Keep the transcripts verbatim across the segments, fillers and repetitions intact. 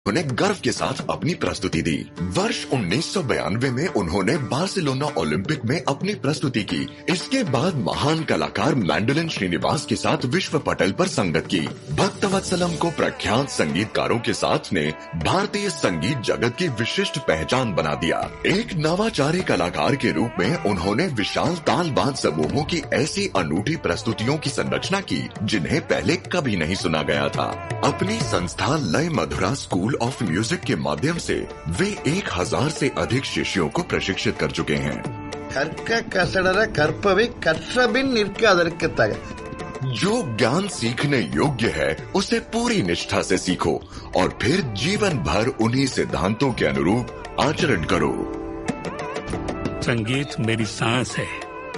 उन्हें गर्व के साथ अपनी प्रस्तुति दी। वर्ष उन्नीस सौ बयानवे में उन्होंने बार्सिलोना ओलंपिक में अपनी प्रस्तुति की। इसके बाद महान कलाकार मैंडोलिन श्रीनिवास के साथ विश्व पटल पर संगत की। भक्तवत्सलम को प्रख्यात संगीतकारों के साथ ने भारतीय संगीत जगत की विशिष्ट पहचान बना दिया। एक नवाचारी कलाकार के रूप में उन्होंने विशाल तालबाज समूहों की ऐसी अनूठी प्रस्तुतियों की संरचना की जिन्हें पहले कभी नहीं सुना गया था। अपनी संस्था लय मधुरा स्कूल ऑफ म्यूजिक के माध्यम से वे एक हजार से अधिक शिष्यों को प्रशिक्षित कर चुके हैं। கற்க கசடர கற்பவை கற்றபின் நிற்க அதற்கு தக। जो ज्ञान सीखने योग्य है उसे पूरी निष्ठा से सीखो और फिर जीवन भर उन्हीं सिद्धांतों के अनुरूप आचरण करो। संगीत मेरी सांस है।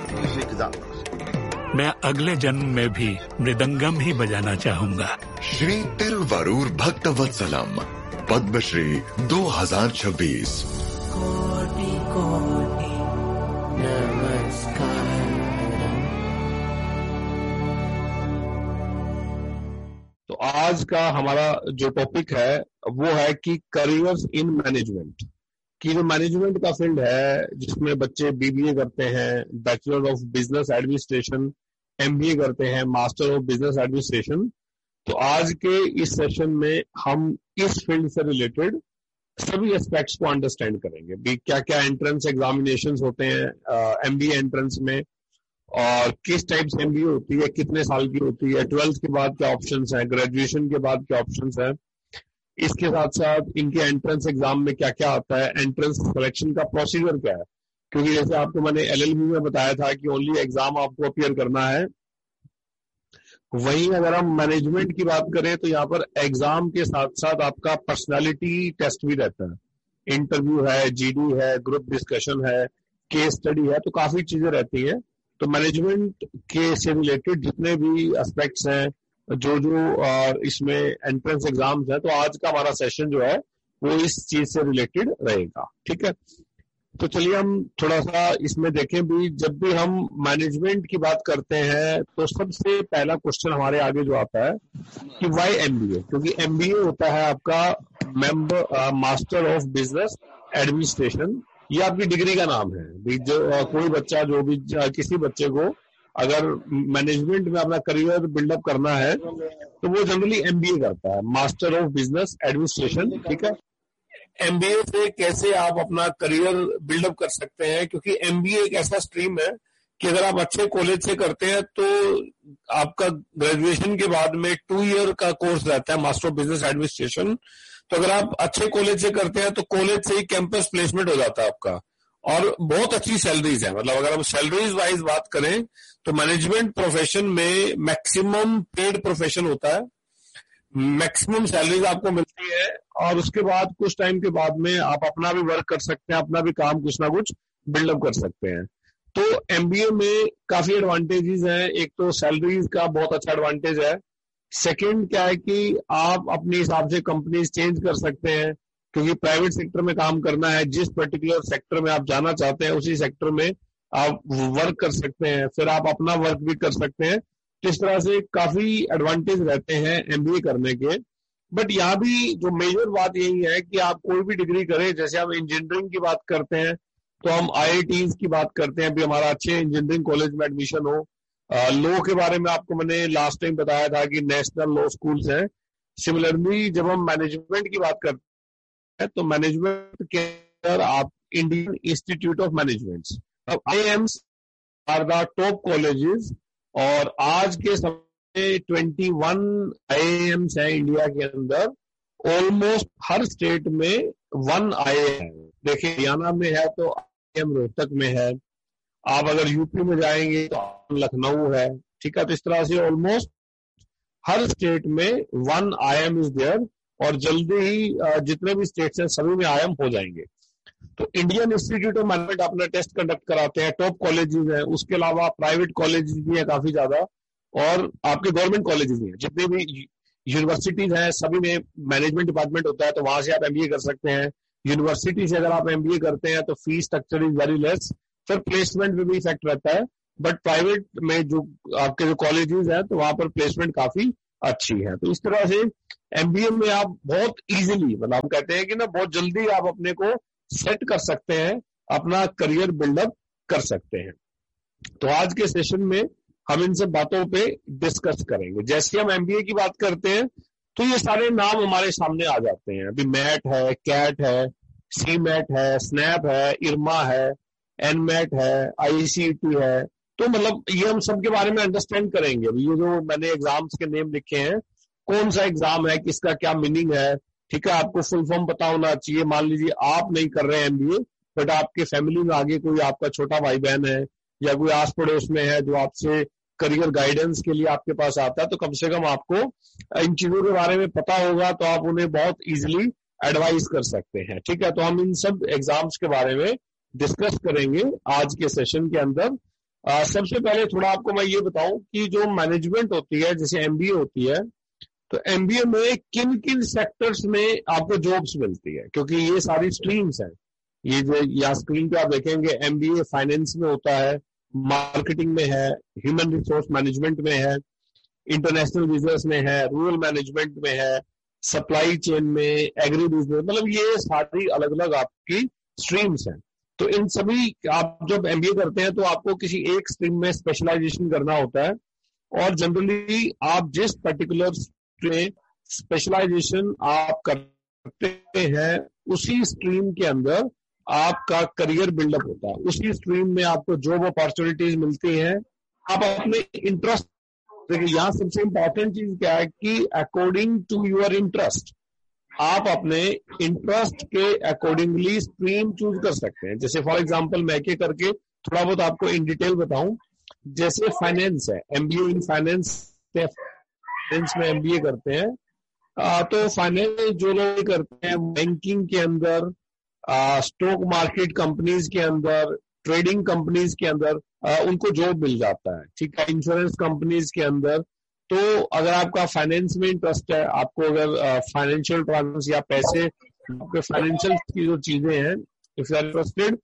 मैं अगले जन्म में भी मृदंगम ही बजाना चाहूंगा। श्री तिरुवरूर भक्तवत्सलम पद्मश्री दो हज़ार छब्बीस। कोटि कोटि नमस्कार। तो आज का हमारा जो टॉपिक है वो है कि करियर्स इन मैनेजमेंट की जो मैनेजमेंट का फील्ड है जिसमें बच्चे बीबीए करते हैं, bachelor of business administration, MBA करते हैं, मास्टर ऑफ बिजनेस एडमिनिस्ट्रेशन। तो आज के इस सेशन में हम इस फील्ड से रिलेटेड सभी एस्पेक्ट्स को अंडरस्टैंड करेंगे भी क्या क्या एंट्रेंस एग्जामिनेशंस होते हैं एमबीए एंट्रेंस में, और किस टाइप से एमबीए होती है, कितने साल की होती है, ट्वेल्थ के बाद क्या ऑप्शंस हैं, ग्रेजुएशन के बाद क्या ऑप्शंस हैं, इसके साथ साथ इनके एंट्रेंस एग्जाम में क्या क्या आता है, एंट्रेंस सिलेक्शन का प्रोसीजर क्या है। क्योंकि जैसे आपको मैंने एलएलबी में बताया था कि ओनली एग्जाम आपको अपीयर करना है, वहीं अगर हम मैनेजमेंट की बात करें तो यहाँ पर एग्जाम के साथ साथ आपका पर्सनालिटी टेस्ट भी रहता है। इंटरव्यू है, जीडी है, ग्रुप डिस्कशन है, केस स्टडी है, तो काफी चीजें रहती हैं। तो मैनेजमेंट के से रिलेटेड जितने भी एस्पेक्ट्स हैं, जो जो इसमें एंट्रेंस एग्जाम्स है, तो आज का हमारा सेशन जो है वो इस चीज से रिलेटेड रहेगा। ठीक है, तो चलिए हम थोड़ा सा इसमें देखें भी। जब भी हम मैनेजमेंट की बात करते हैं तो सबसे पहला क्वेश्चन हमारे आगे जो आता है कि वाई एमबीए, क्योंकि एमबीए होता है आपका member master of business administration. ये आपकी डिग्री का नाम है भी। जो कोई बच्चा जो भी किसी बच्चे को अगर मैनेजमेंट में अपना करियर बिल्डअप करना है तो वो जनरली एमबीए करता है, मास्टर ऑफ बिजनेस एडमिनिस्ट्रेशन। ठीक है, एमबीए से कैसे आप अपना करियर बिल्डअप कर सकते हैं, क्योंकि एमबीए एक ऐसा स्ट्रीम है कि अगर आप अच्छे कॉलेज से करते हैं तो आपका ग्रेजुएशन के बाद में टू ईयर का कोर्स रहता है मास्टर ऑफ बिजनेस एडमिनिस्ट्रेशन। तो अगर आप अच्छे कॉलेज से करते हैं तो कॉलेज से ही कैंपस प्लेसमेंट हो जाता है आपका, और बहुत अच्छी सैलरीज है। मतलब अगर हम सैलरीज वाइज बात करें तो मैनेजमेंट प्रोफेशन में मैक्सिमम पेड प्रोफेशन होता है, मैक्सिमम सैलरीज आपको मिलती है, और उसके बाद कुछ टाइम के बाद में आप अपना भी वर्क कर सकते हैं, अपना भी काम कुछ ना कुछ बिल्डअप कर सकते हैं। तो एमबीए में काफी एडवांटेजेस हैं। एक तो सैलरीज का बहुत अच्छा एडवांटेज है। सेकंड क्या है कि आप अपने हिसाब से कंपनीज चेंज कर सकते हैं, क्योंकि प्राइवेट सेक्टर में काम करना है, जिस पर्टिकुलर सेक्टर में आप जाना चाहते हैं उसी सेक्टर में आप वर्क कर सकते हैं, फिर आप अपना वर्क भी कर सकते हैं। तो इस तरह से काफी एडवांटेज रहते हैं एमबीए करने के। बट यहाँ भी जो मेजर बात यही है कि आप कोई भी डिग्री करें, जैसे हम इंजीनियरिंग की बात करते हैं तो हम आईआईटीज की बात करते हैं भी हमारा अच्छे इंजीनियरिंग कॉलेज में एडमिशन हो। लॉ के बारे में आपको मैंने लास्ट टाइम बताया था कि नेशनल लॉ स्कूल्स हैं। सिमिलरली जब हम मैनेजमेंट की बात करते हैं तो मैनेजमेंट के अंदर आप इंडियन इंस्टीट्यूट ऑफ मैनेजमेंट, अब IIMs are the top colleges, और आज के समय इक्कीस आईआईएम्स है इंडिया के अंदर। ऑलमोस्ट हर स्टेट में वन आईआईएम है। देखिए हरियाणा में है तो आईआईएम रोहतक में है, आप अगर यूपी में जाएंगे तो लखनऊ है। ठीक है, तो इस तरह से ऑलमोस्ट हर स्टेट में वन आईआईएम इज देयर, और जल्दी ही जितने भी स्टेट्स हैं सभी में आईआईएम हो जाएंगे। तो इंडियन इंस्टीट्यूट ऑफ मैनेजमेंट अपना टेस्ट कंडक्ट कराते हैं, टॉप कॉलेजेस हैं। उसके अलावा प्राइवेट कॉलेजेस भी हैं काफी ज्यादा, और आपके गवर्नमेंट कॉलेजेस भी हैं। जितने भी यूनिवर्सिटीज हैं सभी में मैनेजमेंट डिपार्टमेंट होता है, तो वहां से आप एमबीए कर सकते हैं। यूनिवर्सिटी से अगर आप एमबीए करते हैं तो fees structure is very less, फिर प्लेसमेंट में भी इफेक्ट रहता है। बट प्राइवेट में जो आपके जो कॉलेजेस हैं तो वहां पर प्लेसमेंट काफी अच्छी है। तो इस तरह से एमबीए में आप बहुत इजीली, मतलब हम कहते हैं कि ना बहुत जल्दी आप अपने को सेट कर सकते हैं, अपना करियर बिल्डअप कर सकते हैं। तो आज के सेशन में हम इन सब बातों पे डिस्कस करेंगे। जैसे हम एमबीए की बात करते हैं तो ये सारे नाम हमारे सामने आ जाते हैं। अभी मैट है, कैट है, सी मैट है, स्नैप है, इरमा है, एन मैट है, आईसीटी है। तो मतलब ये हम सब के बारे में अंडरस्टैंड करेंगे। अभी ये जो मैंने एग्जाम्स के नेम लिखे हैं, कौन सा एग्जाम है, किसका क्या मीनिंग है, ठीक है, आपको फुल फॉर्म पता होना चाहिए। मान लीजिए आप नहीं कर रहे हैं एमबीए, बट आपके फैमिली में आगे कोई आपका छोटा भाई बहन है या कोई आस पड़ोस में है जो आपसे करियर गाइडेंस के लिए आपके पास आता है, तो कम से कम आपको इन चीजों के बारे में पता होगा, तो आप उन्हें बहुत इजीली एडवाइस कर सकते हैं। ठीक है, तो हम इन सब एग्जाम्स के बारे में डिस्कस करेंगे आज के सेशन के अंदर। आ, सबसे पहले थोड़ा आपको मैं ये बताऊं कि जो मैनेजमेंट होती है, जैसे एमबीए होती है, तो एमबीए में किन किन सेक्टर्स में आपको जॉब्स मिलती है, क्योंकि ये सारी स्ट्रीम्स हैं। ये जो यहाँ स्क्रीन पे आप देखेंगे, एमबीए फाइनेंस में होता है, मार्केटिंग में है, ह्यूमन रिसोर्स मैनेजमेंट में है, इंटरनेशनल बिजनेस में है, रूरल मैनेजमेंट में है, सप्लाई चेन में, एग्री बिजनेस, मतलब ये सारी अलग अलग आपकी स्ट्रीम्स हैं। तो इन सभी, आप जब एमबीए करते हैं तो आपको किसी एक स्ट्रीम में स्पेशलाइजेशन करना होता है, और जनरली आप जिस पर्टिकुलर स्ट्रीम स्पेशलाइजेशन आप करते हैं उसी स्ट्रीम के अंदर आपका करियर बिल्डअप होता है, उसी स्ट्रीम में आपको जॉब अपॉर्चुनिटीज मिलती हैं। आप अपने इंटरेस्ट, देखिए यहाँ सबसे इंपॉर्टेंट चीज क्या है कि अकॉर्डिंग टू योर इंटरेस्ट आप अपने इंटरेस्ट के अकॉर्डिंगली स्ट्रीम चूज कर सकते हैं। जैसे फॉर एग्जांपल मैं के करके थोड़ा बहुत आपको इन डिटेल बताऊं, जैसे फाइनेंस है, एमबीए इन फाइनेंस, फाइनेंस में एमबीए करते हैं, आ, तो फाइनेंस जो लोग करते हैं बैंकिंग के अंदर, स्टॉक मार्केट कंपनीज के अंदर, ट्रेडिंग कंपनीज के अंदर आ, उनको जॉब मिल जाता है। ठीक है, इंश्योरेंस कंपनीज के अंदर। तो अगर आपका फाइनेंस में इंटरेस्ट है, आपको अगर फाइनेंशियल ट्रांस या पैसे, आपके फाइनेंशियल की जो चीजें हैं, इफ यू आर इंटरेस्टेड,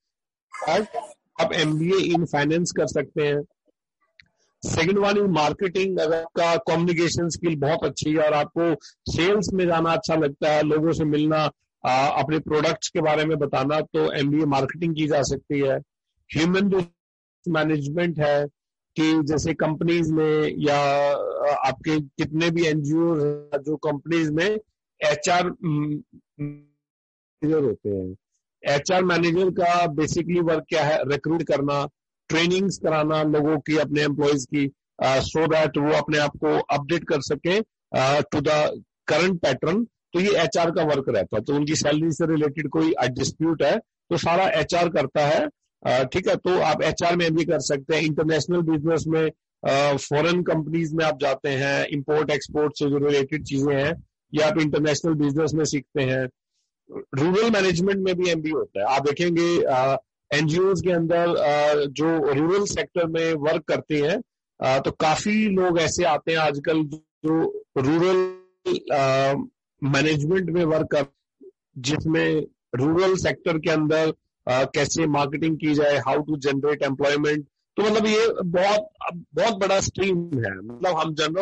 आप एमबीए इन फाइनेंस कर सकते हैं। Second one is marketing. अगर आपका कम्युनिकेशन स्किल बहुत अच्छी है और आपको सेल्स में जाना अच्छा लगता है, लोगों से मिलना, आ, अपने प्रोडक्ट्स के बारे में बताना, तो एमबीए मार्केटिंग की जा सकती है। ह्यूमन रिसोर्स मैनेजमेंट है कि जैसे कंपनीज में या आपके कितने भी एनजीओ जो कंपनीज में एचआर मैनेजर होते हैं, एचआर मैनेजर का बेसिकली वर्क क्या है, रिक्रूट करना, ट्रेनिंग्स कराना लोगों की, अपने एम्प्लॉयज की, सो दैट वो अपने आप को अपडेट कर सके टू द करंट पैटर्न। तो ये एचआर का वर्क रहता है। तो उनकी सैलरी से रिलेटेड कोई डिस्प्यूट है तो सारा एचआर करता है। ठीक है, तो आप एचआर में भी कर सकते हैं। इंटरनेशनल बिजनेस में, फॉरेन कंपनीज में आप जाते हैं, इंपोर्ट एक्सपोर्ट से जो रिलेटेड चीजें हैं, या आप इंटरनेशनल बिजनेस में सीखते हैं। रूरल मैनेजमेंट में भी एमबीए होता है। आप देखेंगे एनजीओ के अंदर आ, जो रूरल सेक्टर में वर्क करते हैं, आ, तो काफी लोग ऐसे आते हैं आजकल जो रूरल मैनेजमेंट में वर्क कर, जिसमें रूरल सेक्टर के अंदर Uh, कैसे मार्केटिंग की जाए, हाउ टू जनरेट एम्प्लॉयमेंट। तो मतलब ये बहुत बहुत बड़ा स्ट्रीम है। मतलब हम जनरल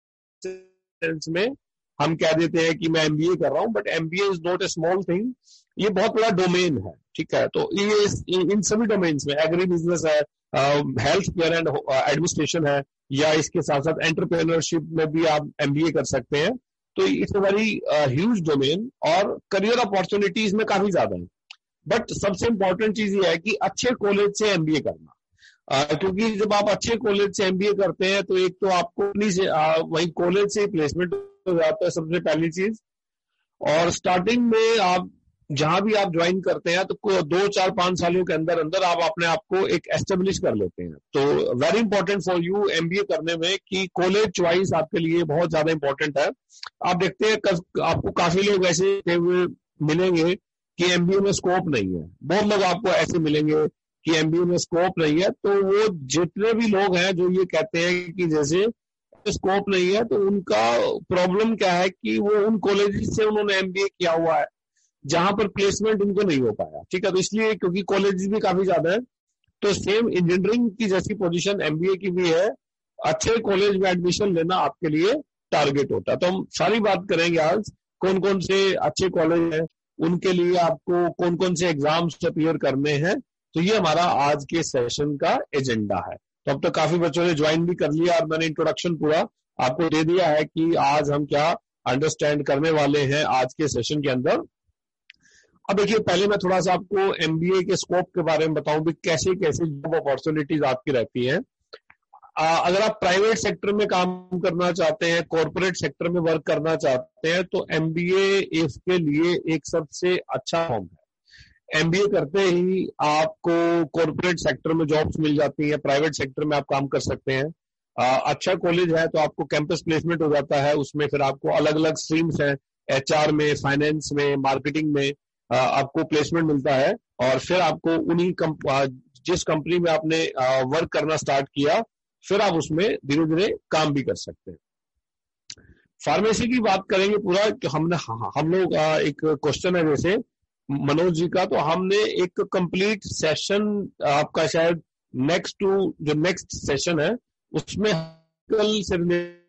सेंस में हम कह देते हैं कि मैं एमबीए कर रहा हूं, but MBA is not a small thing, ये बहुत बड़ा डोमेन है। ठीक है, तो ये इन सभी डोमेन्स में, एग्री बिजनेस है, हेल्थ केयर एंड एडमिनिस्ट्रेशन है, या इसके साथ साथ एंटरप्रेन्योरशिप में भी आप एमबीए कर सकते हैं। तो it's a very huge domain और करियर अपॉर्चुनिटीज में काफी ज्यादा है। बट सबसे इंपॉर्टेंट चीज ये है कि अच्छे कॉलेज से एमबीए करना, आ, क्योंकि जब आप अच्छे कॉलेज से एमबीए करते हैं तो एक तो आपको अपनी से वही कॉलेज से प्लेसमेंट हो जाता है, सबसे पहली चीज। और स्टार्टिंग में आप जहां भी आप ज्वाइन करते हैं तो दो चार पांच सालों के अंदर अंदर आप अपने आप को एक एस्टेब्लिश कर लेते हैं। तो very important for you MBA करने में कि कॉलेज चॉइस आपके लिए बहुत ज्यादा इंपॉर्टेंट है। आप देखते हैं आपको काफी लोग ऐसे हुए मिलेंगे कि एमबीए में स्कोप नहीं है। बहुत लोग आपको ऐसे मिलेंगे कि एमबीए में स्कोप नहीं है। तो वो जितने भी लोग हैं जो ये कहते हैं कि जैसे स्कोप नहीं है, तो उनका प्रॉब्लम क्या है कि वो उन कॉलेज से उन्होंने एमबीए किया हुआ है जहां पर प्लेसमेंट उनको नहीं हो पाया। ठीक है, तो इसलिए क्योंकि कॉलेज भी काफी ज्यादा है, तो सेम इंजीनियरिंग की जैसी पोजीशन एमबीए की भी है। अच्छे कॉलेज में एडमिशन लेना आपके लिए टारगेट होता है। तो हम सारी बात करेंगे आज कौन कौन से अच्छे कॉलेज हैं, उनके लिए आपको कौन कौन से एग्जाम्स अपीयर करने हैं। तो ये हमारा आज के सेशन का एजेंडा है। तो अब तक काफी बच्चों ने ज्वाइन भी कर लिया और मैंने इंट्रोडक्शन पूरा आपको दे दिया है कि आज हम क्या अंडरस्टैंड करने वाले हैं आज के सेशन के अंदर। अब देखिए, पहले मैं थोड़ा सा आपको एमबीए के स्कोप के बारे में बताऊं भी कैसे कैसे जॉब अपॉर्चुनिटीज आपकी रहती हैं। अगर आप प्राइवेट सेक्टर में काम करना चाहते हैं, कॉर्पोरेट सेक्टर में वर्क करना चाहते हैं, तो एमबीए इसके लिए एक सबसे अच्छा फॉर्म है। एमबीए करते ही आपको कॉर्पोरेट सेक्टर में जॉब्स मिल जाती है, प्राइवेट सेक्टर में आप काम कर सकते हैं। आ, अच्छा कॉलेज है तो आपको कैंपस प्लेसमेंट हो जाता है, उसमें फिर आपको अलग अलग स्ट्रीम्स हैं, एचआर में, फाइनेंस में, मार्केटिंग में आ, आपको प्लेसमेंट मिलता है और फिर आपको उन्हीं कंप, जिस कंपनी में आपने आ, वर्क करना स्टार्ट किया फिर आप उसमें धीरे धीरे काम भी कर सकते हैं। फार्मेसी की बात करेंगे पूरा कि हमने हम लोग एक क्वेश्चन है जैसे मनोज जी का, तो हमने एक कंप्लीट सेशन आपका शायद नेक्स्ट टू जो नेक्स्ट सेशन है उसमें कल से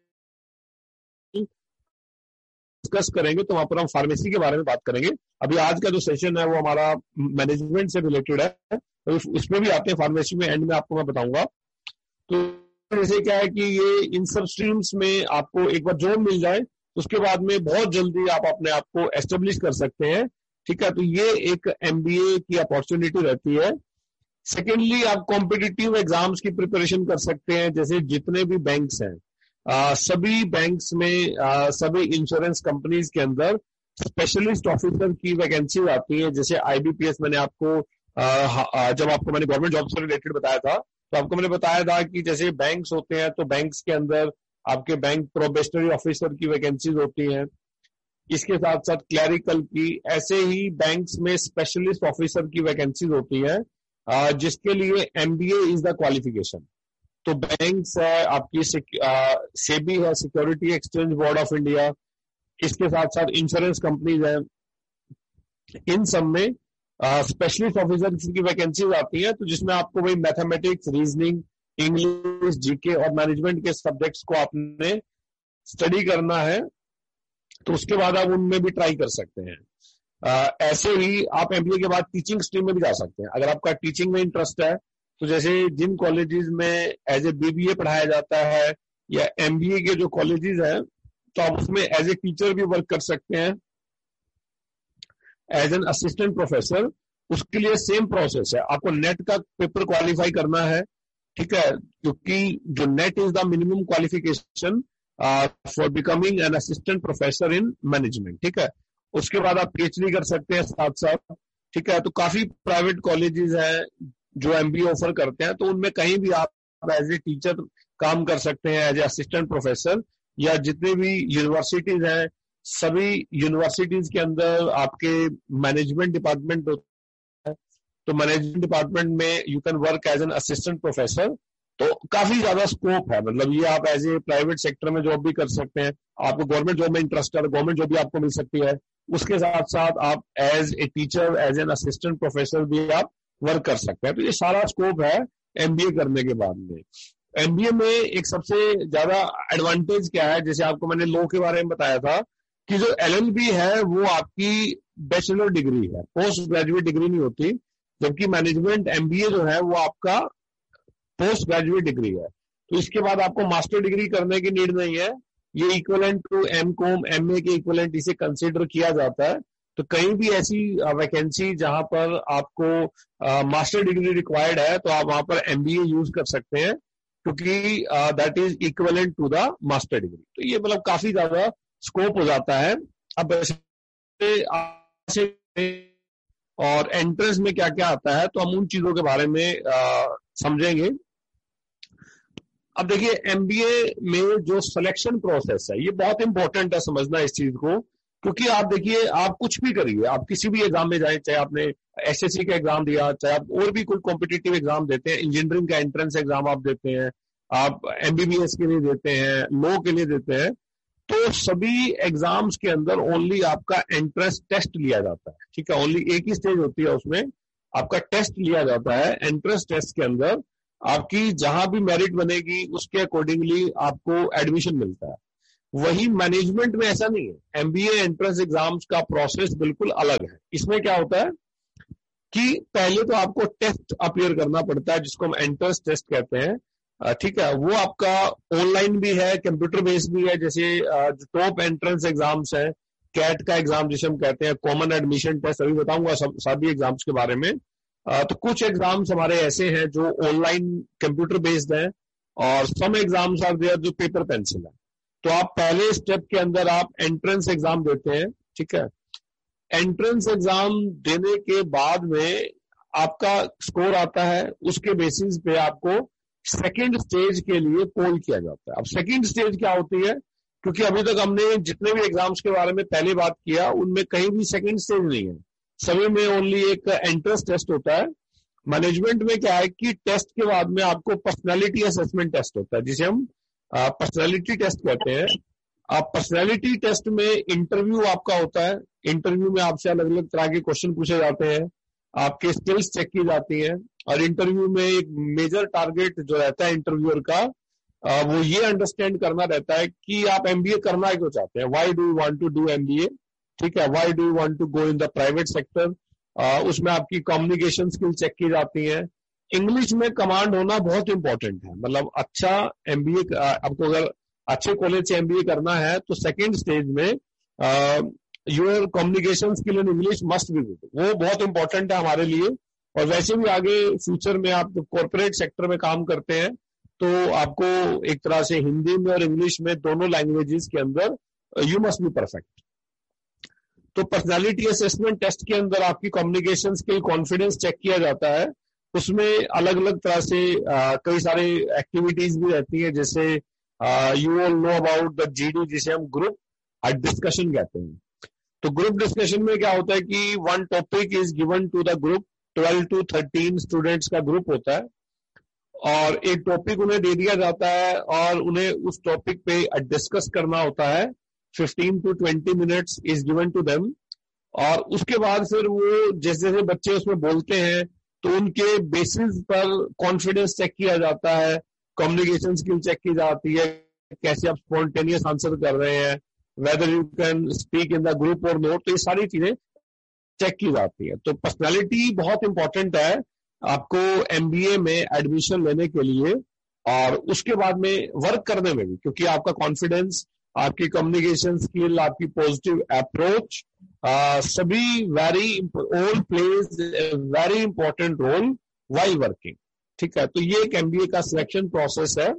डिस्कस करेंगे, तो वहां पर हम फार्मेसी के बारे में बात करेंगे। अभी आज का जो सेशन है वो हमारा मैनेजमेंट से रिलेटेड है, तो इसमें भी आते हैं फार्मेसी में, एंड में आपको मैं बताऊंगा। तो जैसे क्या है कि ये इन सब स्ट्रीम्स में आपको एक बार जॉब मिल जाए तो उसके बाद में बहुत जल्दी आप अपने आप को एस्टेब्लिश कर सकते हैं, ठीक है। तो ये एक एमबीए की अपॉर्चुनिटी रहती है। सेकेंडली, आप कॉम्पिटिटिव एग्जाम्स की प्रिपरेशन कर सकते हैं, जैसे जितने भी बैंक्स हैं, आ, सभी बैंक्स में, आ, सभी इंश्योरेंस कंपनीज के अंदर स्पेशलिस्ट ऑफिसर की वैकेंसी आती है। जैसे आईबीपीएस मैंने आपको आ, जब आपको मैंने गवर्नमेंट जॉब से रिलेटेड बताया था तो आपको मैंने बताया था कि जैसे बैंक्स होते हैं तो बैंक्स के अंदर आपके बैंक प्रोबेशनरी ऑफिसर की वैकेंसीज होती हैं, इसके साथ साथ क्लरिकल की, ऐसे ही बैंक्स में स्पेशलिस्ट ऑफिसर की वैकेंसीज होती है जिसके लिए एमबीए इज द क्वालिफिकेशन। तो बैंक्स है आपकी, सेबी है, security exchange board of India, इसके साथ साथ इंश्योरेंस कंपनीज है, इन सब में स्पेशलिस्ट ऑफिसर की वैकेंसीज आती है। तो जिसमें आपको वही मैथमेटिक्स, रीजनिंग, इंग्लिश, जीके और मैनेजमेंट के सब्जेक्ट्स को आपने स्टडी करना है, तो उसके बाद आप उनमें भी ट्राई कर सकते हैं। आ, ऐसे ही आप एमबीए के बाद टीचिंग स्ट्रीम में भी जा सकते हैं अगर आपका टीचिंग में इंटरेस्ट है। तो जैसे जिन कॉलेजेस में एज ए बीबीए पढ़ाया जाता है या एमबीए के जो कॉलेजेस हैं, तो आप उसमें एज ए टीचर भी वर्क कर सकते हैं, एज एन असिस्टेंट प्रोफेसर। उसके लिए सेम प्रोसेस है, आपको नेट का पेपर क्वालिफाई करना है, ठीक है, क्योंकि जो net is the minimum qualification for becoming an assistant professor in management, ठीक है। उसके बाद आप पीएचडी कर सकते हैं साथ साथ, ठीक है। तो काफी प्राइवेट कॉलेजेस हैं जो एमबीए ऑफर करते हैं, तो उनमें कहीं भी आप एज ए टीचर काम कर सकते हैं, एज ए असिस्टेंट प्रोफेसर। या जितने भी यूनिवर्सिटीज हैं, सभी यूनिवर्सिटीज के अंदर आपके मैनेजमेंट डिपार्टमेंट होता है, तो मैनेजमेंट डिपार्टमेंट में you can work as an assistant professor. तो काफी ज्यादा स्कोप है, मतलब ये आप एज ए प्राइवेट सेक्टर में जॉब भी कर सकते हैं, आपको गवर्नमेंट जॉब में इंटरेस्ट है, गवर्नमेंट जॉब भी आपको मिल सकती है। उसके साथ साथ आप as a teacher, as an assistant professor भी आप वर्क कर सकते हैं। तो ये सारा स्कोप है एमबीए करने के बाद में। एमबीए में एक सबसे ज्यादा एडवांटेज क्या है, जैसे आपको मैंने लॉ के बारे में बताया था कि जो एलएलबी है वो आपकी बैचलर डिग्री है, पोस्ट ग्रेजुएट डिग्री नहीं होती, जबकि मैनेजमेंट एमबीए जो है वो आपका पोस्ट ग्रेजुएट डिग्री है। तो इसके बाद आपको मास्टर डिग्री करने की नीड नहीं है, ये equivalent to M com, MA के इक्विवेलेंट इसे कंसीडर किया जाता है। तो कहीं भी ऐसी वैकेंसी जहां पर आपको मास्टर डिग्री रिक्वायर्ड है तो आप वहां पर एमबीए यूज कर सकते हैं, क्योंकि that is equivalent to the master degree. तो ये मतलब काफी ज्यादा स्कोप हो जाता है। अब ऐसे और एंट्रेंस में क्या क्या आता है, तो हम उन चीजों के बारे में आ, समझेंगे। अब देखिए, एमबीए में जो सिलेक्शन प्रोसेस है ये बहुत इंपॉर्टेंट है समझना इस चीज को, क्योंकि आप देखिए, आप कुछ भी करिए, आप किसी भी एग्जाम में जाए, चाहे आपने एसएससी का एग्जाम दिया, चाहे आप और भी कोई कॉम्पिटिटिव एग्जाम देते हैं, इंजीनियरिंग का एंट्रेंस एग्जाम आप देते हैं, आप एमबीबीएस के लिए देते हैं, लॉ के लिए देते हैं, तो सभी एग्जाम्स के अंदर ओनली आपका एंट्रेंस टेस्ट लिया जाता है, ठीक है। ओनली एक ही स्टेज होती है, उसमें आपका टेस्ट लिया जाता है। एंट्रेंस टेस्ट के अंदर आपकी जहां भी मेरिट बनेगी उसके अकॉर्डिंगली आपको एडमिशन मिलता है। वही मैनेजमेंट में ऐसा नहीं है। एमबीए एंट्रेंस एग्जाम्स का प्रोसेस बिल्कुल अलग है। इसमें क्या होता है कि पहले तो आपको टेस्ट अपीयर करना पड़ता है जिसको हम एंट्रेंस टेस्ट कहते हैं, ठीक है। वो आपका ऑनलाइन भी है, कंप्यूटर बेस्ड भी है। जैसे जो टॉप एंट्रेंस एग्जाम्स हैं, कैट का एग्जाम जिसे हम कहते हैं, कॉमन एडमिशन टेस्ट, अभी बताऊंगा सब सभी एग्जाम्स के बारे में। तो कुछ एग्जाम्स हमारे ऐसे हैं जो ऑनलाइन कंप्यूटर बेस्ड हैं, और सम एग्जाम्स आर देयर जो पेपर पेंसिल है। तो आप पहले स्टेप के अंदर आप एंट्रेंस एग्जाम देते हैं, ठीक है। एंट्रेंस एग्जाम देने के बाद में आपका स्कोर आता है, उसके बेसिस पे आपको सेकंड स्टेज के लिए पोल किया जाता है। अब सेकंड स्टेज क्या होती है, क्योंकि अभी तक हमने जितने भी एग्जाम्स के बारे में पहले बात किया उनमें कहीं भी सेकंड स्टेज नहीं है, सभी में ओनली एक एंट्रेंस टेस्ट होता है। मैनेजमेंट में क्या है कि टेस्ट के बाद में आपको पर्सनालिटी असेसमेंट टेस्ट होता है, जिसे हम पर्सनालिटी टेस्ट कहते हैं। आप पर्सनालिटी टेस्ट में इंटरव्यू आपका होता है। इंटरव्यू में आपसे अलग अलग तरह के क्वेश्चन पूछे जाते हैं, आपके स्किल्स चेक की जाती हैं, और इंटरव्यू में एक मेजर टारगेट जो रहता है इंटरव्यूअर का, वो ये अंडरस्टैंड करना रहता है कि आप एमबीए करना क्यों चाहते हैं, why do you want to do MBA, ठीक है, why do you want to go in the private sector. उसमें आपकी कम्युनिकेशन स्किल चेक की जाती है। इंग्लिश में कमांड होना बहुत इंपॉर्टेंट है, मतलब अच्छा एमबीए आपको अगर अच्छे कॉलेज से एमबीए करना है तो सेकेंड स्टेज में your communication skill in English must be good, वो बहुत इंपॉर्टेंट है हमारे लिए। और वैसे भी आगे फ्यूचर में आप कॉर्पोरेट सेक्टर में काम करते हैं तो आपको एक तरह से हिंदी में और इंग्लिश में दोनों लैंग्वेजेस के अंदर यू मस्ट बी परफेक्ट। तो पर्सनालिटी असेसमेंट टेस्ट के अंदर आपकी कम्युनिकेशन स्किल, कॉन्फिडेंस चेक किया जाता है। उसमें अलग अलग तरह से आ, कई सारे एक्टिविटीज भी रहती है, जैसे you all know about the GD, जिसे हम ग्रुप डिस्कशन कहते हैं। तो ग्रुप डिस्कशन में क्या होता है कि one topic is given to the group, twelve to thirteen students का ग्रुप होता है, और एक टॉपिक उन्हें दे दिया जाता है और उन्हें उस टॉपिक पे डिस्कस करना होता है। Fifteen to twenty minutes is given to them, और उसके बाद फिर वो जैसे जैसे बच्चे उसमें बोलते हैं तो उनके बेसिस पर कॉन्फिडेंस चेक किया जाता है, कम्युनिकेशन स्किल चेक की जाती है, कैसे आप स्पॉन्टेनियस आंसर कर रहे हैं, whether you can speak in the group और नोट, तो ये सारी चीजें चेक की जाती है। तो पर्सनालिटी बहुत इंपॉर्टेंट है आपको एमबीए में एडमिशन लेने के लिए, और उसके बाद में वर्क करने में भी, क्योंकि आपका कॉन्फिडेंस, आपकी कम्युनिकेशन स्किल, आपकी पॉजिटिव अप्रोच, सभी very all plays very important role while working, ठीक है। तो ये एक एमबीए का सिलेक्शन प्रोसेस है।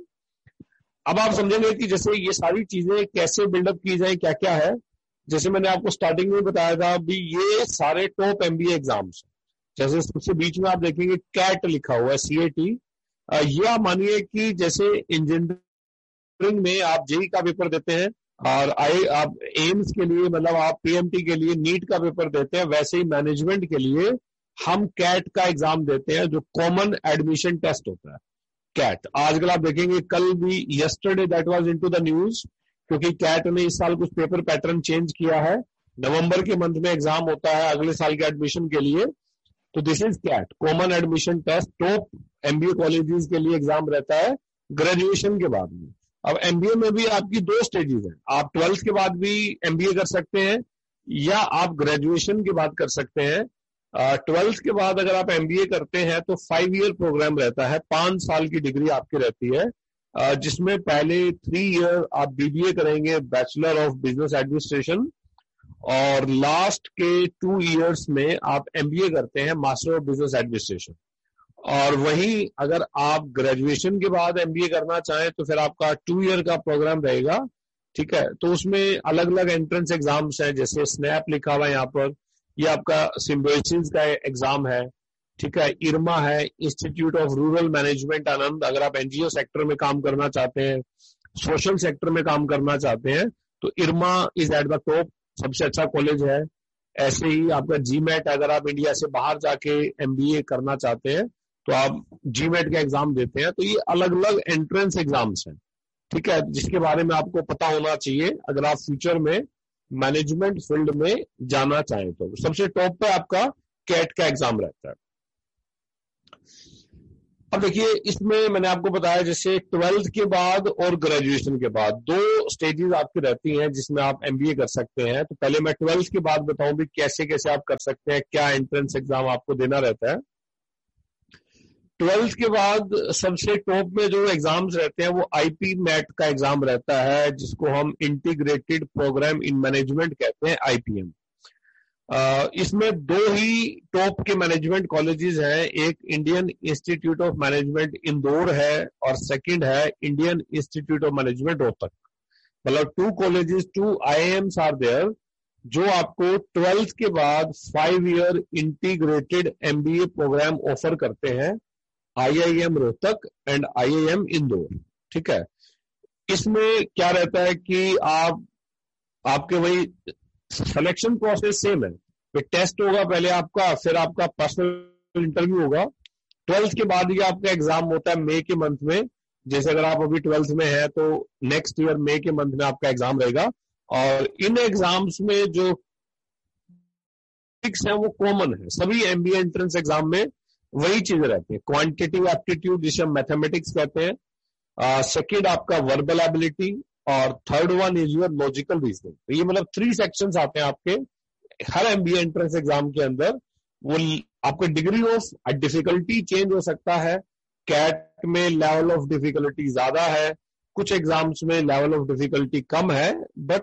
अब आप समझेंगे कि जैसे ये सारी चीजें कैसे बिल्डअप की जाए, क्या क्या है। जैसे मैंने आपको स्टार्टिंग में बताया था, अभी ये सारे टॉप एमबीए एग्जाम्स, जैसे सबसे बीच में आप देखेंगे कैट लिखा हुआ है, सी ए टी। ये आप मानिए कि जैसे इंजीनियरिंग में आप जेई का पेपर देते हैं और आई आप एम्स के लिए, मतलब आप पीएमटी के लिए नीट का पेपर देते हैं, वैसे ही मैनेजमेंट के लिए हम कैट का एग्जाम देते हैं, जो कॉमन एडमिशन टेस्ट होता है कैट। आजकल आप देखेंगे, कल भी yesterday that was into the news, क्योंकि कैट ने इस साल कुछ पेपर पैटर्न चेंज किया है। नवंबर के मंथ में एग्जाम होता है अगले साल के एडमिशन के लिए। तो this is cat, common admission test, top MBA colleges के लिए एग्जाम रहता है ग्रेजुएशन के बाद में। अब एमबीए में भी आपकी दो स्टेजेस हैं, आप ट्वेल्थ के बाद भी एमबीए कर सकते हैं या आप ग्रेजुएशन के बाद कर सकते हैं। ट्वेल्थ uh, के बाद अगर आप एमबीए करते हैं तो फाइव ईयर प्रोग्राम रहता है, पांच साल की डिग्री आपकी रहती है, uh, जिसमें पहले थ्री ईयर आप बीबीए करेंगे, बैचलर ऑफ बिजनेस एडमिनिस्ट्रेशन, और लास्ट के टू इयर्स में आप एमबीए करते हैं, मास्टर ऑफ बिजनेस एडमिनिस्ट्रेशन। और वहीं अगर आप ग्रेजुएशन के बाद एमबीए करना चाहें तो फिर आपका टू ईयर का प्रोग्राम रहेगा, ठीक है। तो उसमें अलग अलग एंट्रेंस एग्जाम्स हैं, जैसे स्नैप लिखा हुआ है यहाँ पर, ये आपका सिम्बोसिस का एग्जाम है, ठीक है। इरमा है, इंस्टीट्यूट ऑफ रूरल मैनेजमेंट आनंद, अगर आप एनजीओ सेक्टर में काम करना चाहते हैं, सोशल सेक्टर में काम करना चाहते हैं तो इरमा इज एट द टॉप, सबसे अच्छा कॉलेज है। ऐसे ही आपका जीमेट, अगर आप इंडिया से बाहर जाके एमबीए करना चाहते हैं तो आप जीमेट का एग्जाम देते हैं। तो ये अलग अलग एंट्रेंस एग्जाम्स हैं, ठीक है, जिसके बारे में आपको पता होना चाहिए अगर आप फ्यूचर में मैनेजमेंट फील्ड में जाना चाहें तो। सबसे टॉप पे आपका कैट का एग्जाम रहता है। अब देखिए, इसमें मैंने आपको बताया जैसे ट्वेल्थ के बाद और ग्रेजुएशन के बाद दो स्टेजेस आपकी रहती हैं जिसमें आप एमबीए कर सकते हैं। तो पहले मैं ट्वेल्थ के बाद बताऊं भी कैसे कैसे आप कर सकते हैं, क्या एंट्रेंस एग्जाम आपको देना रहता है। ट्वेल्थ के बाद सबसे टॉप में जो एग्जाम्स रहते हैं वो आईपी मैट का एग्जाम रहता है, जिसको हम इंटीग्रेटेड प्रोग्राम इन मैनेजमेंट कहते हैं, आईपीएम। Uh, इसमें दो ही टॉप के मैनेजमेंट कॉलेजेस हैं, एक Indian institute of management Indore है और सेकंड है Indian institute of management Rohtak. मतलब to colleges, to IIMs are there, जो आपको ट्वेल्थ के बाद five year integrated MBA programme offer करते हैं, IIM Rohtak and IIM Indore. ठीक है, इसमें क्या रहता है कि आप आपके वही सिलेक्शन प्रोसेस सेम है, फिर टेस्ट होगा पहले आपका, फिर आपका पर्सनल इंटरव्यू होगा। ट्वेल्थ के बाद ये आपका एग्जाम होता है मई के मंथ में। जैसे अगर आप अभी ट्वेल्थ में है तो नेक्स्ट ईयर मई के मंथ में आपका एग्जाम रहेगा। और इन एग्जाम्स में जो टॉपिक्स हैं वो कॉमन है, सभी एमबीए एंट्रेंस एग्जाम में वही चीजें रहती है। क्वांटिटेटिव एप्टीट्यूड जिसे हम मैथमेटिक्स कहते हैं, सेकेंड uh, आपका वर्बल एबिलिटी, और third one is your logical reasoning. तो ये मतलब थ्री सेक्शंस आते हैं आपके हर एमबीए एंट्रेंस एग्जाम के अंदर। वो आपके डिग्री ऑफ डिफिकल्टी चेंज हो सकता है, कैट में लेवल ऑफ डिफिकल्टी ज्यादा है, कुछ एग्जाम्स में लेवल ऑफ डिफिकल्टी कम है, बट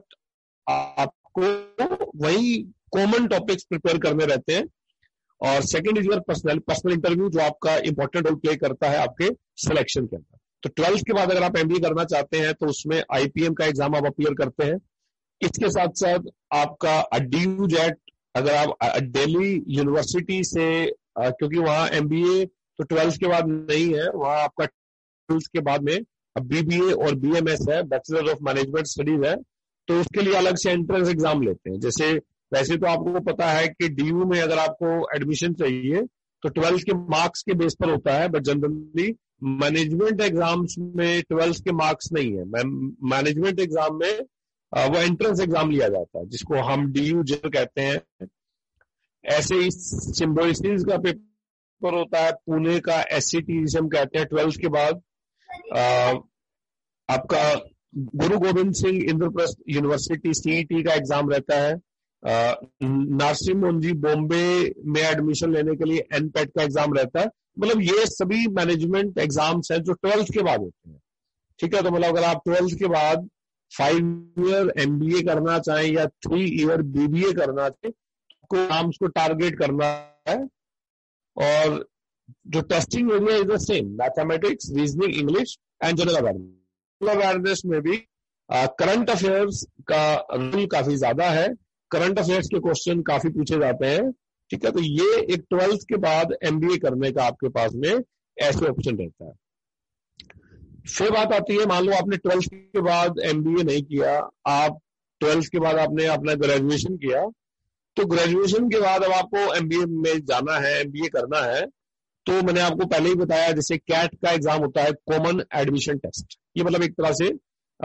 आपको वही कॉमन टॉपिक्स प्रिपेयर करने रहते हैं। और second is your personal personal interview, जो आपका इंपॉर्टेंट रोल प्ले करता है आपके सिलेक्शन के अंदर। तो ट्वेल्थ के बाद अगर आप एमबीए करना चाहते हैं तो उसमें आईपीएम का एग्जाम आप अपीयर करते हैं। इसके साथ साथ आपका डीयू जेट, अगर आप दिल्ली यूनिवर्सिटी से, क्योंकि वहां एमबीए तो ट्वेल्थ के बाद नहीं है, वहां आपका ट्वेल्थ के बाद में बीबीए और बीएमएस है, बैचलर ऑफ मैनेजमेंट स्टडीज है, तो उसके लिए अलग से एंट्रेंस एग्जाम लेते हैं। जैसे वैसे तो आपको पता है कि डीयू में अगर आपको एडमिशन चाहिए तो ट्वेल्थ के मार्क्स के बेस पर होता है, बट जनरली मैनेजमेंट एग्जाम्स में ट्वेल्थ के मार्क्स नहीं है। मैनेजमेंट एग्जाम में वो एंट्रेंस एग्जाम लिया जाता है, जिसको हम डीयू जेल कहते हैं। ऐसे ही सिम्बोसिस का पेपर होता है, पुणे का एससीटी जिसे हम कहते हैं। ट्वेल्थ के बाद आ, आपका गुरु गोविंद सिंह इंद्रप्रस्थ यूनिवर्सिटी सीईटी का एग्जाम रहता है। नरसिम्हा मुंजी बॉम्बे में एडमिशन लेने के लिए एनपेट का एग्जाम रहता है। मतलब ये सभी मैनेजमेंट एग्जाम्स हैं जो ट्वेल्थ के बाद होते हैं। ठीक है, तो मतलब अगर आप ट्वेल्थ के बाद फाइव ईयर एमबीए करना चाहें या थ्री ईयर बीबीए करना चाहें, आपको एग्जाम्स को टारगेट करना है। और जो testing area is the same, mathematics, reasoning, English and general awareness. General awareness में भी करंट अफेयर्स का रोल काफी ज्यादा है, करंट अफेयर्स के क्वेश्चन काफी पूछे जाते हैं। ठीक है, तो ये एक ट्वेल्थ के बाद एमबीए करने का आपके पास में ऐसे ऑप्शन रहता है। फिर बात आती है, मान लो आपने ट्वेल्थ के बाद एमबीए नहीं किया, आप ट्वेल्थ के बाद आपने अपना ग्रेजुएशन किया, तो ग्रेजुएशन के बाद अब आपको एमबीए में जाना है, एमबीए करना है, तो मैंने आपको पहले ही बताया जैसे कैट का एग्जाम होता है, कॉमन एडमिशन टेस्ट। ये मतलब एक तरह से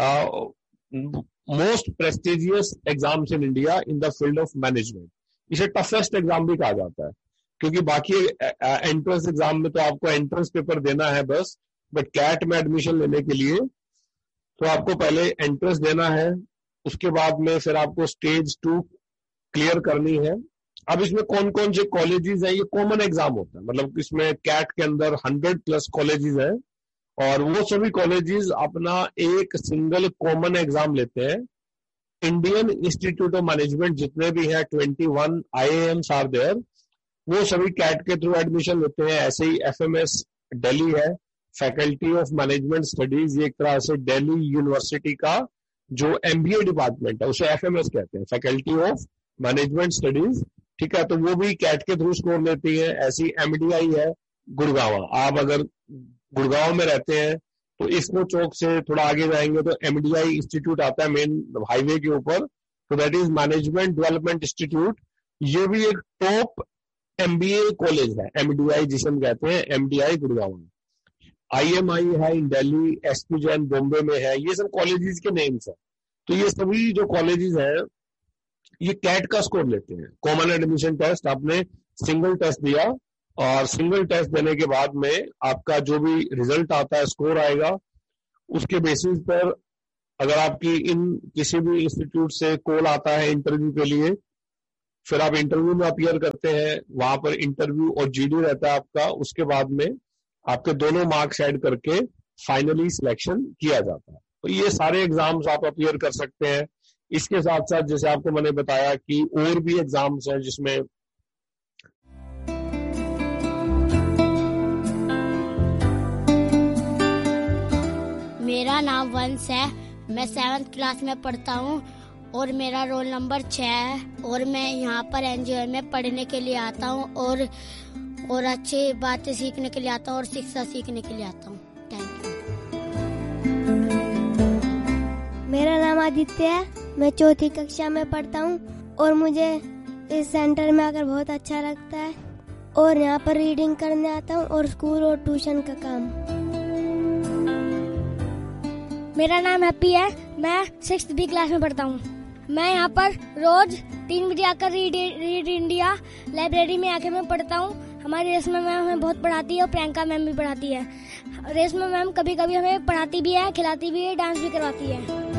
most prestigious exams in India in the field of management. इसे टफेस्ट एग्जाम भी कहा जाता है, क्योंकि बाकी एंट्रेंस एग्जाम में तो आपको एंट्रेंस पेपर देना है बस, बट कैट में एडमिशन लेने के लिए तो आपको पहले एंट्रेंस देना है, उसके बाद में फिर आपको स्टेज टू क्लियर करनी है। अब इसमें कौन कौन से कॉलेजेस हैं, ये कॉमन एग्जाम होता है, मतलब इसमें कैट के अंदर हंड्रेड प्लस कॉलेजेस हैं और वो सभी कॉलेजेस अपना एक सिंगल कॉमन एग्जाम लेते हैं। इंडियन इंस्टीट्यूट ऑफ मैनेजमेंट जितने भी हैं, twenty one IIMs are there, वो सभी कैट के थ्रू एडमिशन लेते हैं। ऐसे ही एफएमएस दिल्ली है, फैकल्टी ऑफ मैनेजमेंट स्टडीज, ये एक तरह से दिल्ली यूनिवर्सिटी का जो एमबीए डिपार्टमेंट है उसे एफएमएस कहते हैं, फैकल्टी ऑफ मैनेजमेंट स्टडीज। ठीक है, तो वो भी कैट के थ्रू स्कोर लेती है। ऐसी एमडीआई है गुड़गांव, आप अगर गुड़गांव में रहते हैं तो इफ्को चौक से थोड़ा आगे जाएंगे तो एमडीआई इंस्टीट्यूट आता है मेन हाईवे के ऊपर, तो that is management development institute. ये भी एक टॉप एमबीए कॉलेज है, एमडीआई जिसे हम कहते हैं, एमडीआई गुड़गांव। आईएमआई है इन दिल्ली, एसपी जैन बॉम्बे में है, ये सब कॉलेजेस के नेम्स हैं। तो ये सभी जो कॉलेजेस हैं ये कैट का स्कोर लेते हैं, कॉमन एडमिशन टेस्ट। आपने सिंगल टेस्ट दिया और सिंगल टेस्ट देने के बाद में आपका जो भी रिजल्ट आता है, स्कोर आएगा, उसके बेसिस पर अगर आपकी इन किसी भी इंस्टीट्यूट से कॉल आता है इंटरव्यू के लिए, फिर आप इंटरव्यू में अपीयर करते हैं, वहां पर इंटरव्यू और जीडी रहता है आपका, उसके बाद में आपके दोनों मार्क्स ऐड करके फाइनली सिलेक्शन किया जाता है। तो ये सारे एग्जाम्स आप अपीयर कर सकते हैं। इसके साथ साथ जैसे आपको मैंने बताया कि और भी एग्जाम्स हैं जिसमें मेरा नाम वंश है, मैं सेवन्थ क्लास में पढ़ता हूँ और मेरा रोल नंबर छह है और मैं यहाँ पर एनजीओ में पढ़ने के लिए आता हूँ और और अच्छी बातें सीखने के लिए आता हूँ और शिक्षा सीखने के लिए आता हूँ। Thank you. मेरा नाम आदित्य है, मैं चौथी कक्षा में पढ़ता हूँ और मुझे इस सेंटर में आकर बहुत अच्छा लगता है और यहाँ पर रीडिंग करने आता हूँ और स्कूल और ट्यूशन का काम। मेरा नाम हैप्पी है, मैं सिक्स्थ बी क्लास में पढ़ता हूँ। मैं यहाँ पर रोज तीन बजे आकर रीड रीड इंडिया लाइब्रेरी में आके मैं पढ़ता हूँ। हमारी रेशमा मैम हमें बहुत पढ़ाती है और प्रियंका मैम भी पढ़ाती है। रेशमा मैम कभी कभी हमें पढ़ाती भी है, खिलाती भी है, डांस भी करवाती है।